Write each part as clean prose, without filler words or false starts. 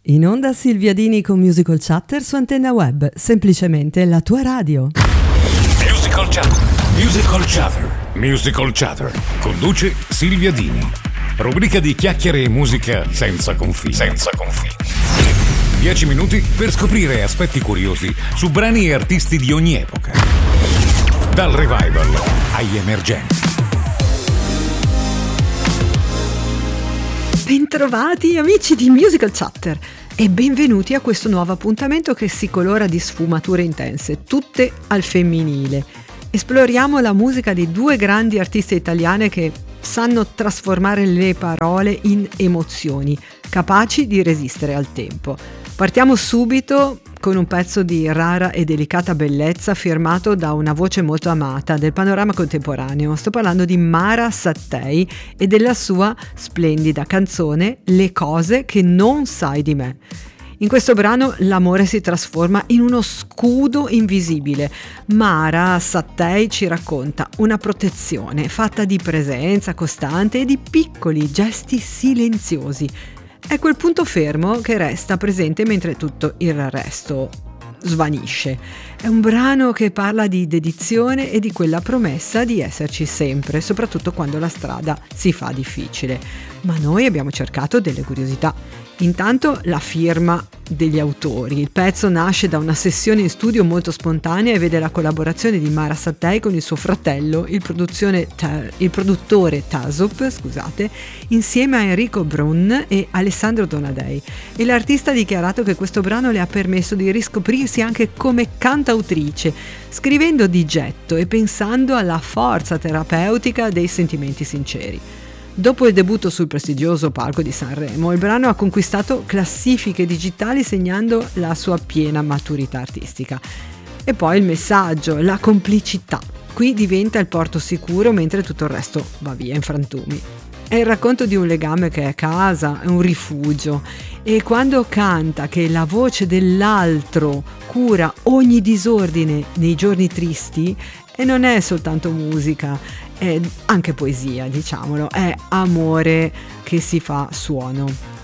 In onda Silvia Dini con Musical Chatter su Antenna Web, semplicemente la tua radio. Musical Chatter. Musical Chatter. Musical Chatter. Conduce Silvia Dini. Rubrica di chiacchiere e musica senza confini. 10 minuti per scoprire aspetti curiosi su brani e artisti di ogni epoca. Dal revival agli emergenti. Bentrovati amici di Musical Chatter e benvenuti a questo nuovo appuntamento che si colora di sfumature intense, tutte al femminile. Esploriamo la musica di due grandi artiste italiane che sanno trasformare le parole in emozioni, capaci di resistere al tempo. Partiamo subito con un pezzo di rara e delicata bellezza firmato da una voce molto amata del panorama contemporaneo. Sto parlando di Mara Sattei e della sua splendida canzone Le cose che non sai di me. In questo brano l'amore si trasforma in uno scudo invisibile. Mara Sattei ci racconta una protezione fatta di presenza costante e di piccoli gesti silenziosi. È quel punto fermo che resta presente mentre tutto il resto svanisce. È un brano che parla di dedizione e di quella promessa di esserci sempre, soprattutto quando la strada si fa difficile. Ma noi abbiamo cercato delle curiosità. Intanto la firma degli autori. Il pezzo nasce da una sessione in studio molto spontanea e vede la collaborazione di Mara Sattei con il suo fratello, il produttore Tasup, insieme a Enrico Brun e Alessandro Donadei. E l'artista ha dichiarato che questo brano le ha permesso di riscoprirsi anche come cantautrice, scrivendo di getto e pensando alla forza terapeutica dei sentimenti sinceri. Dopo il debutto sul prestigioso palco di Sanremo, il brano ha conquistato classifiche digitali segnando la sua piena maturità artistica. E poi il messaggio, la complicità. Qui diventa il porto sicuro mentre tutto il resto va via in frantumi. È il racconto di un legame che è casa, è un rifugio. E quando canta che la voce dell'altro cura ogni disordine nei giorni tristi, e non è soltanto musica, è anche poesia, diciamolo, è amore che si fa suono.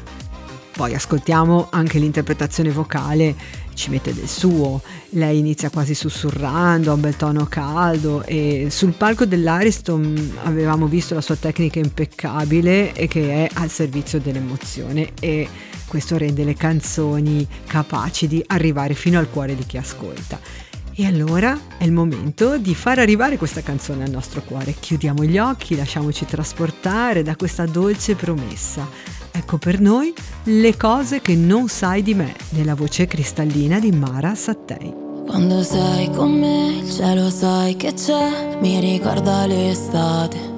Poi ascoltiamo anche l'interpretazione vocale, ci mette del suo. Lei inizia quasi sussurrando, ha un bel tono caldo e sul palco dell'Ariston avevamo visto la sua tecnica impeccabile e che è al servizio dell'emozione, e questo rende le canzoni capaci di arrivare fino al cuore di chi ascolta. E allora è il momento di far arrivare questa canzone al nostro cuore. Chiudiamo gli occhi, lasciamoci trasportare da questa dolce promessa. Ecco per noi Le cose che non sai di me, nella voce cristallina di Mara Sattei. Quando sei con me il cielo sai che c'è, mi ricorda l'estate.